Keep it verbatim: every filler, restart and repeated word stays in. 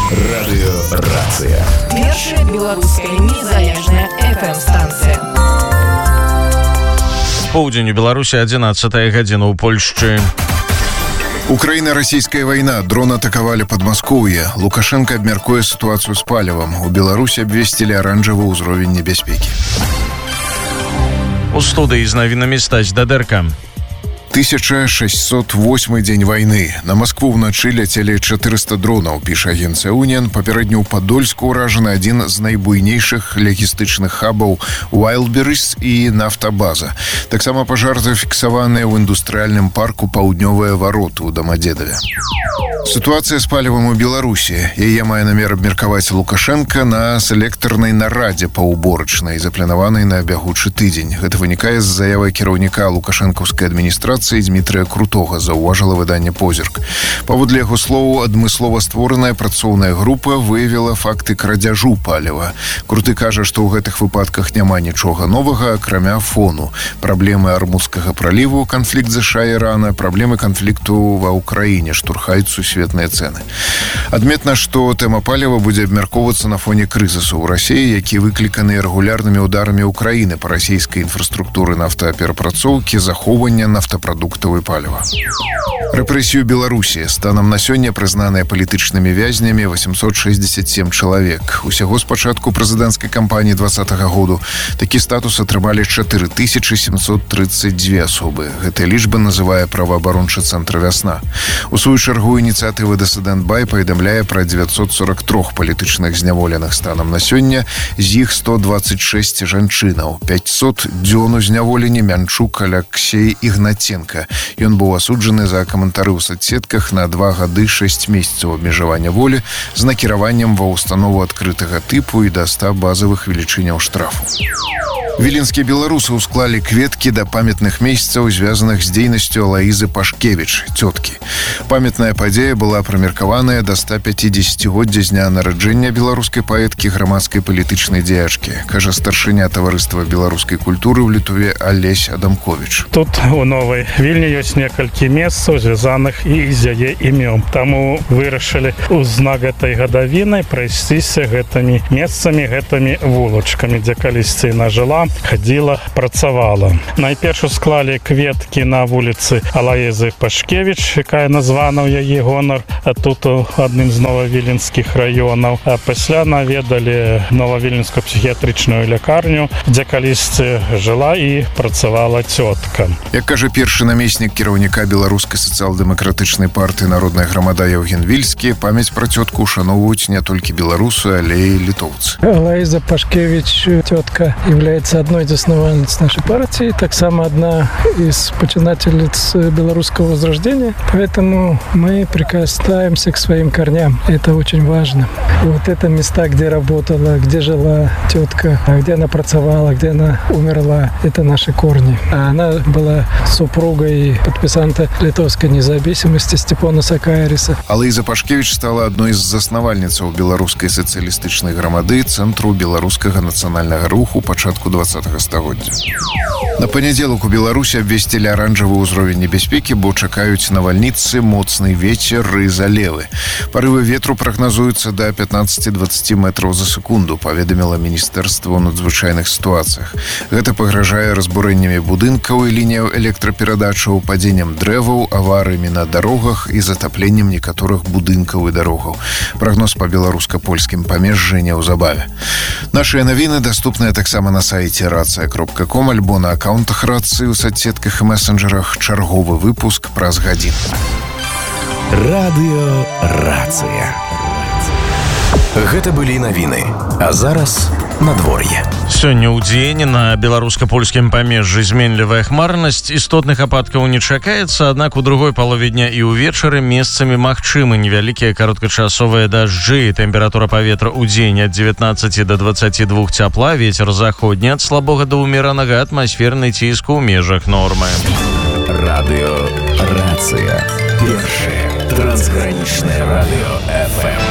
Радыёрацыя. Першая беларуская незалежная эф эм-станцыя. Поўдзень у Беларусі, адзінаццатая гадзіна ў Польшчы. Украина-российская война. Дрон атаковали Подмосковье. Лукашенко обмяркуе ситуацию с палевом. У Беларуси обвестили оранжевый уровень небяспеки. У студыі з навінамі Стась Дадэрка. тысяча шестьсот восьмы дзень войны. На Москву ўначы ляцелі чатырыста дронаў, піша агенцыя Уніан. Папярэдню ў Падольску ўражаны адзін з найбуйнейшых лагістычных хабаў Wildberries і нафтабаза. Таксама пажар зафіксаваныя ў індустрыяльным парку Паўднёвыя вароты ў Дамадзедаве. Ситуация с палевым у Беларуси. Яе мае намер абмеркаваць Лукашенко на селектарнай нарадзе паўборачнай, запланаванай на бягучы тыдзень. Гэта вынікае з заявы кіраўніка лукашэнкаўскай адміністрацыі Дмітрыя Крутога, заўважыла выданне «Позірк». Паводле яго словаў, адмыслова створаная працоўная група выявіла факты крадзяжу паліва. Круты кажа, што ў гэтых выпадках няма нічога новага, акрамя фону. Праблемы Армузскага праліву, канфлікт ЗША і Ірана, праблемы канфлікту ва Ўкраіне штурхаюць сусветныя цэны. Адметна, што тэма паліва будзе абмяркоўвацца на фоне крызісу ў Расіі, які выкліканы рэгулярнымі ударамі Ўкраіны па расійскай інфраструктуры нафтаперапрацоўкі, захоўвання нафтапрадуктаў і паліва. Рэпрэсію Беларусі. Станам на сёння прызнаныя палітычнымі вязнямі восемьсот шестьдесят семь чалавек. Усяго з пачатку прэзідэнцкай кампаніі двадцатага году такі статус атрымалі чатыры тысячы семьсот тридцать две асобы. Гэтая лічба называе праваабарончы цэнтр «Вясна». У сваю чаргу ініцыятыва «Дысідэнт Бай» паведамляе пра девятьсот сорок три палітычных зняволеных станам на сёння, з іх сто двадцать шесть жанчынаў, пятьсот дзён у зняволенні Мянчук Алексей Ігнаценка. Ён быў асуджаны за каментары ў соцсетках на два гады шэсць месяцаў абмежавання волі з накіраваннем ва ўстанову адкрытага тыпу і да ста базавых велічыняў штрафу. Віленскія беларусы ўсклалі кветкі да памятных месяцаў, звязаных з дзейнасцю Алаізы Пашкевіч, цёткі. Памятная падзея была прымеркаваная да ста пяцідзесяцігоддзя з дня нараджэння беларускай паэткі, грамадскай палітычнай дзеячкі, кажа старшыня таварыства беларускай культуры ў Літве Алесь Адамковіч. Тут у Новай Вільні ёсць некалькі месцаў, звязаных і з яе імём. Таму вырашылі ў знак гэтай гадавіны прайсціся гэтымі месцамі, гэтымі вулачкамі, дзе калісьці яна жыла, хадзіла, працавала. Найперш склалі кветкі на вуліцы Алаізы Пашкевіч, якая названа ў яе гонар, а тут у адным з новавіленскіх раёнаў. А пасля наведалі новавіленскую псіхіятрычную лякарню, дзе калісьці жыла і працавала цётка. Як кажа першы намеснік кіраўніка беларускай сацыял-дэмакратычнай партыі «Народная грамада» Яўген Вільскі, памяць пра цётку ушаноўваюць не толькі беларусы, але і літоўцы. Алаіза Пашкевіч, тётка, является одной из основательниц нашей партии, так само одна из починательниц белорусского возрождения. Поэтому мы прикасаемся к своим корням. Это очень важно. Вот это места, где работала, где жила тетка, где она працавала, где она умерла, это наши корни. А она была супругой подписанта литовской независимости Степана Сакаеріса. Алаіза Пашкевіч стала адной з заснавальніцаў беларускай сацыялістычнай грамады, цэнтру беларускага нацыянальнага руху пачатку двадцатага стагоддзя. На панядзелак у Беларусі абвесцілі аранжавы ўзровень небяспекі, бо чакаюць навальніцы, моцны вецер і залевы. Парывы ветру прагназуюцца да пятнаццаць-дваццаць метраў за секунду, паведаміла Міністэрства ў надзвычайных сітуацыях. Гэта пагражае разбурэннямі будынкаў і лініяў электраперадачаў, падзеннем дрэваў, аварыямі на дарогах і затапленнем некаторых будынкаў і дарогаў. Прагноз па беларуска-польскім памежжы неўзабаве. Нашыя навіны даступныя таксама на сайце рацыя кропка ком альбо на аккаунтах рацыі ў соцсетках і месенджерах. Чарговы выпуск праз гадзіну. Радыёрацыя. Гэта былі навіны. А зараз надвор'е. Сёння ў дзень на беларуска-польскім памежжы зменлівая хмарнасць, істотных ападкаў не чакаецца, аднак у другой палове дня і ўвечары месцамі магчымы невялікія кароткачасовыя дажджы. Тэмпература паветра ў дзень ад дзевятнаццаці да дваццаці двух цяпла, вецер заходні ад слабога да ўмеранага, атмасферны ціск у межах нормы. Радыёрацыя. Першае трансгранічнае радыё эф эм.